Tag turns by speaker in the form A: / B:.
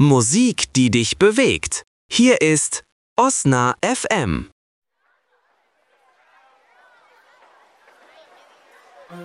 A: Musik, die dich bewegt. Hier ist Osna FM.